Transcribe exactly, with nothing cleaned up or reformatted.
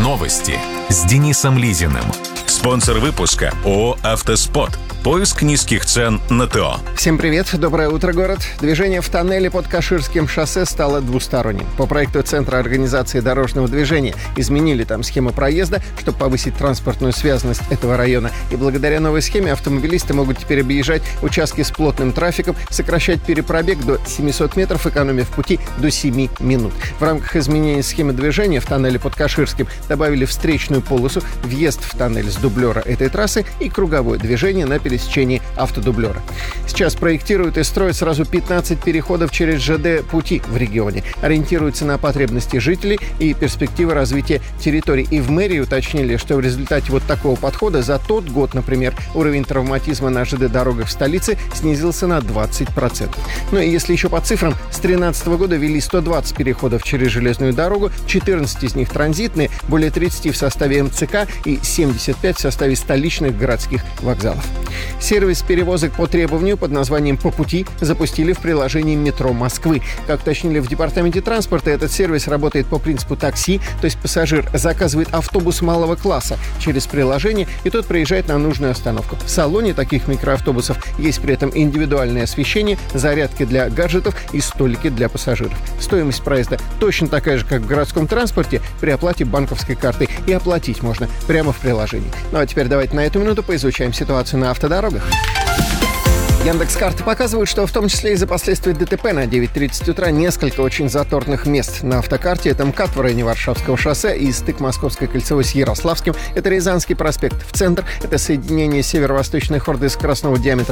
Новости с Денисом Лизиным. Спонсор выпуска ООО «Автоспот». Поиск низких цен на ТО. Всем привет, доброе утро, город. Движение в тоннеле под Каширским шоссе стало двусторонним. По проекту Центра организации дорожного движения изменили там схему проезда, чтобы повысить транспортную связанность этого района. И благодаря новой схеме автомобилисты могут теперь объезжать участки с плотным трафиком, сокращать перепробег до семьсот метров, экономив пути до семи минут. В рамках изменения схемы движения в тоннеле под Каширским добавили встречную полосу, въезд в тоннель с дублера этой трассы и круговое движение на пересечении автодублера. Сейчас проектируют и строят сразу пятнадцать переходов через ЖД пути в регионе. Ориентируются на потребности жителей и перспективы развития территорий. И в мэрии уточнили, что в результате вот такого подхода за тот год, например, уровень травматизма на ЖД-дорогах в столице снизился на двадцать процентов. Ну и если еще по цифрам, с две тысячи тринадцатого года ввели сто двадцать переходов через железную дорогу, четырнадцать из них транзитные, более тридцать в составе МЦК и семьдесят пять в составе столичных городских вокзалов. Сервис перевозок по требованию под названием «По пути» запустили в приложении «Метро Москвы». Как уточнили в департаменте транспорта, этот сервис работает по принципу такси, то есть пассажир заказывает автобус малого класса через приложение, и тот приезжает на нужную остановку. В салоне таких микроавтобусов есть при этом индивидуальное освещение, зарядки для гаджетов и столики для пассажиров. Стоимость проезда точно такая же, как в городском транспорте, при оплате банковской картой, и оплатить можно прямо в приложении. Ну а теперь давайте на эту минуту поизучаем ситуацию на автодорогах. Яндекс.Карты показывают, что в том числе из-за последствий ДТП на девять тридцать утра несколько очень заторных мест. На автокарте это МКАД в районе Варшавского шоссе и стык Московской кольцевой с Ярославским. Это Рязанский проспект в центр. Это соединение северо-восточной хорды скоростного диаметра